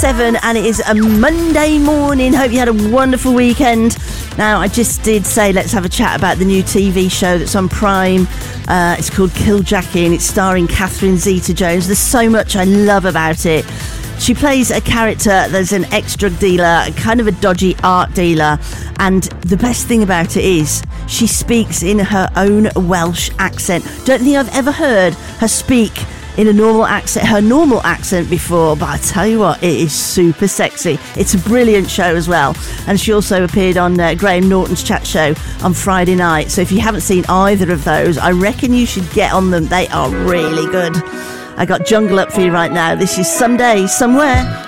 7 and it is a Monday morning. Hope you had a wonderful weekend. Now, I just did say let's have a chat about the new TV show that's on Prime. It's called Kill Jackie and it's starring Catherine Zeta-Jones. There's so much I love about it. She plays a character that's an ex-drug dealer, kind of a dodgy art dealer. And the best thing about it is she speaks in her own Welsh accent. Don't think I've ever heard her speak in a normal accent, her normal accent before, but I tell you what, it is super sexy. It's a brilliant show as well. And she also appeared on Graham Norton's chat show on Friday night. So if you haven't seen either of those, I reckon you should get on them. They are really good. I got Jungle up for you right now. This is Someday, Somewhere.